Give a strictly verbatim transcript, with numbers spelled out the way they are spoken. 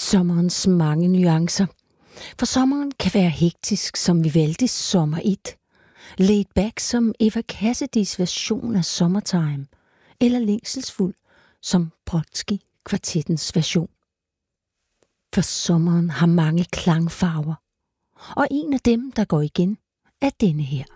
Sommerens mange nuancer. For sommeren kan være hektisk som Vivaldis Sommer et, laid back som Eva Cassidys version af Summertime, eller længselsfuld som Brodsky Kvartettens version. For sommeren har mange klangfarver, og en af dem, der går igen, er denne her.